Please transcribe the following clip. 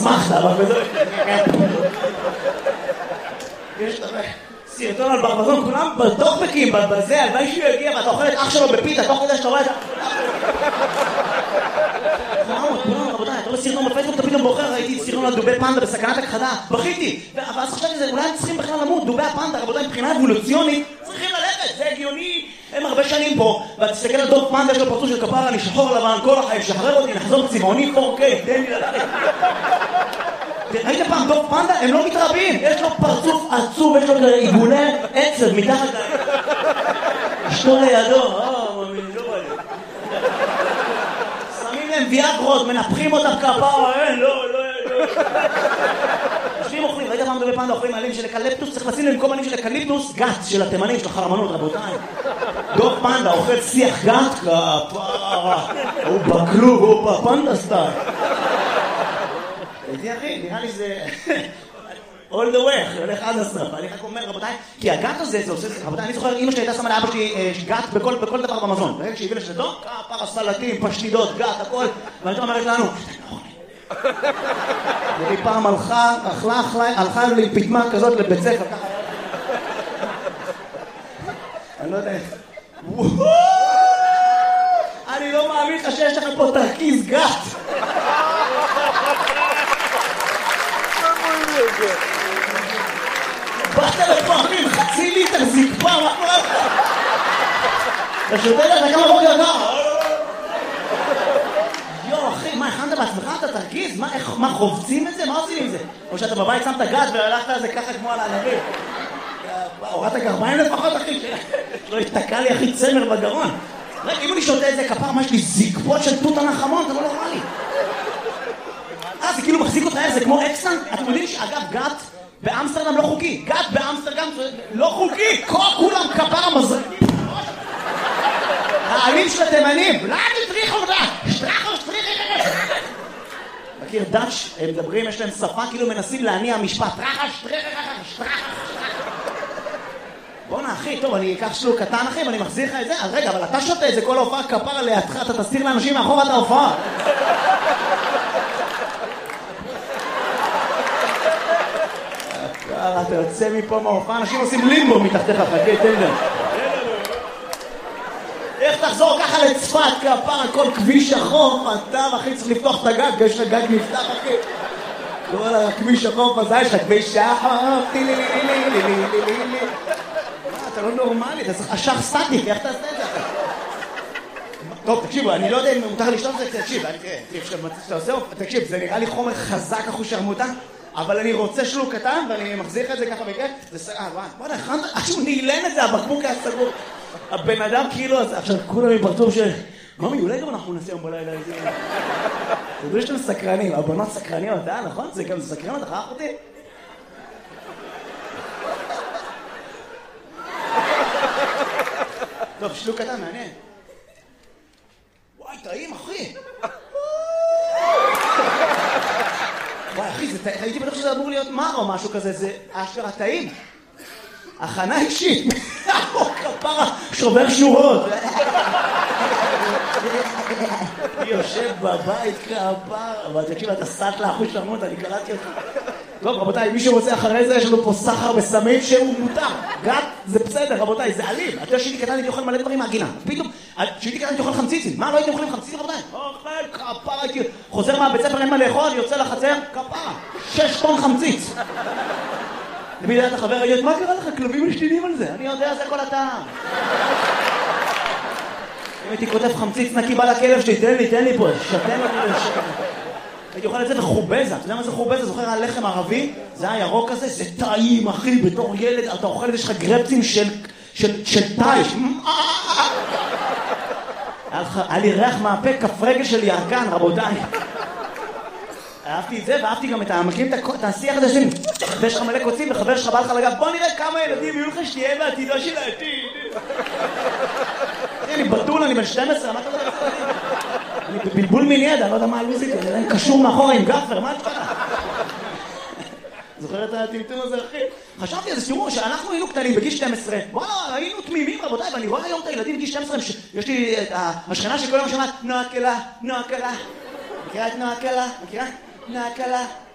אסמכתה, אבל בזה... יש סרטון על ברבזון, כולם בטוקבקים, בזה, הלוואי שהוא יגיע, ואתה אוכל את אח שלו בפיתה, תוך כדי שאתה רואה את ה... רבותיי, אתה רואה סרטון בפייסבוק, אתה פתאום בוחר, ראיתי סרטון על דובי פנדה בסכנת הכחדה, בכיתי, ואז חשבתי זה, אולי הם צריכים בכלל למות, דובי הפנדה, רבותיי, מבחינה אבולוציונית, צריכים ללכת, זה הגיוני, הם הרבה שנים פה, ותסתכל על דוב פנדה, יש לו פרצוף של כפרה, אני שחור לבן, כל החיים, שחרר אותי, נחזור צבעוני 4K, תן לי ללכת. ראית פעם דוב פנדה? הם לא מתרבים, יש לו פרצוף עצוב, יש לו עיגולי עצב מתחת אשתו לידו, מאמין, לא בא לי. שמים להם ויאגרות, מנפחים אותם כפרה, לא. יושבים אוכלים, ראית פעם דובי פנדה אוכלים מעלים של אקליפטוס, צריך לשים להם כל מעלים של אקליפטוס, גת של התימנים, של החרמנות, רבותיי. דוב פנדה אוכל שיח גת, כפרה, הוא בכלוב, הוא בפנדה סטייל. זה אחי, נראה לי זה... all the way, הולך עד הסוף. אני רק אומר, רבותיי, כי הגת הזה, זה עושה... רבותיי, אני זוכר, אמא שלי הייתה שמה לאבא שלי גת בכל דבר במזון. ברגע שהביא לשתו, כפרה, סלטים, פשטידות, גת, הכל. ואני אומרת לנו, והיא פעם הלכה לי פתמה כזאת לבית ספר, ככה... אני לא יודע... אני לא מאמין לך שיש לך פה תרכיז גת. באת לפעמים חצי ליטר זקפה, מה קורה לך? אתה שותה לך כמה בוקר ככה? יו אחי, מה הכנת בעצמך? אתה תרגיז? מה חובצים את זה? מה עושים עם זה? או שאתה בבית שמת גת והלכת על זה ככה כמו על הענבים? הורדת גרביים לפחות אחי? לא יתקע לי אחי צמר בגרון. רגע, אם אני שותה את זה כפר, מה יש לי זקפות של תות הנחמון? אתה לא נורמלי. זה כאילו מחזיק אותך, זה כמו אקסטנט. אתם יודעים שאגב גת באמסטרדם לא חוקי. גת באמסטרדם לא חוקי. כולם כפר המזרקים. העלים של התימנים. לא תטריחו אותה. שטרחו. מכיר דאץ', הם מדברים, יש להם שפה כאילו מנסים להניע משפט. שטרחה. בוא'נה אחי, טוב, אני אקח שלוק קטן אחי ואני מחזיר לך את זה. אז רגע, אבל אתה שותה את זה כל ההופעה כפר לידך, אתה תסתיר לאנשים מאחור את ההופעה. אתה יוצא מפה מההופעה, אנשים עושים לימבו מתחתיך, חכה, תן להם. איך תחזור ככה לצפת, כפר, כל כביש החוף, אתה אחי צריך לפתוח את הגג, יש לך גג נפתח אחי. כל הכביש החוף הזה, יש לך כביש החוף, אתה לא נורמלי, אתה צריך אשך סטטיק, איך תעשה את זה אחי? טוב, תקשיבו, אני לא יודע אם מותר לשתות את זה, תקשיב, זה נראה לי חומר חזק אחו שרמוטה, אבל אני רוצה שלוק קטן, ואני מחזיר את זה ככה בכיף, זה סגר, בוא'נה, עד שהוא נעלן את זה, הבקבוק היה סגור. הבן אדם כאילו, עכשיו כולם מפרצוף של... ממי, אולי גם אנחנו נעשה יום בלילה את זה. תדעו שאתם סקרנים, הבנות סקרניות, נכון? זה גם סקרנות, אחר אותי? טוב, שלוק קטן, מעניין. וואי, טעים, אחי. וואי, אחי, הייתי בטוח שזה אמור להיות מר או משהו כזה, זה אשכרה טעים. הכנה אישית. כפרה, שובר שורות. יושב בבית כפרה. אבל תקשיב, אתה סטלה אחוז שרמות, אני קראתי אותך. טוב, רבותיי, מי שרוצה אחרי זה, יש לנו פה סחר בסמים שהוא מותר. גת, זה בסדר, רבותיי, זה אלים. אתה שהייתי קטן, הייתי אוכל מלא דברים מהגינה. פתאום, שהייתי קטן, הייתי אוכל חמציצים. מה, לא הייתי אוכלים חמציצים, רבותיי? אוכל, כפרה, הייתי... חוזר מהבית ספר, אין מה לאכול, יוצא לחצר, כפרה. 6 טון חמציץ. ובידי את החבר, ראית, מה קרה לך? כלבים משתינים על זה. אני יודע, זה כל הטעם. אם הייתי כותב חמציץ נקי בא לכלב שלי, תן לי פה, שתן אותי לשקר. הייתי אוכל את זה בחובזה. אתה יודע מה זה חובזה? זוכר הלחם ערבי? זה הירוק הזה, זה טעים, אחי, בתור ילד, אתה אוכל את זה, יש לך גרפצים של טייש. היה לי ריח מהפה, כף רגל של ירקן, רבותיי. אהבתי את זה, ואהבתי גם את המקים את השיח הזה שלי. ויש לך מלא קוצים, וחבר שלך בא לך לגב, בוא נראה כמה ילדים יהיו לך שתהיה בעתידו של העתיד. אני בטול, אני בן 12, מה אתה יודע? אני בבלבול מיני ידע, אני לא יודע מה הלוזית, אני קשור מאחורה עם גפר, מה את קרה? זוכר את הטמטום הזה, אחי? חשבתי על זה, תראו, שאנחנו היינו קטנים בגיל 12, וואלה, היינו תמימים, רבותיי, ואני רואה היום את הילדים בגיל 12, יש לי את השכנה שכל יום שמעת, נועה קלה. מכירה את נועה קלה? מכירה? נועה קלה.